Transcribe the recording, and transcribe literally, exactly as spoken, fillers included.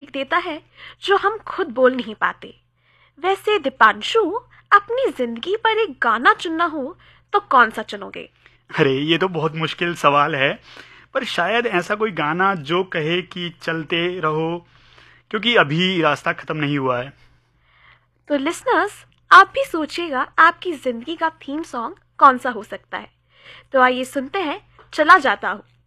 लिख देता है जो हम खुद बोल नहीं पाते। वैसे दीपांशु, अपनी जिंदगी पर एक गाना चुनना हो तो कौन सा चुनोगे? अरे ये तो बहुत मुश्किल सवाल है, पर शायद ऐसा कोई गाना जो कहे कि चलते रहो, क्योंकि अभी रास्ता खत्म नहीं हुआ है। तो लिसनर्स, आप भी सोचिएगा आपकी जिंदगी का थीम सॉन्ग कौन सा हो सकता है। तो आइए सुनते हैं चला जाता हूँ।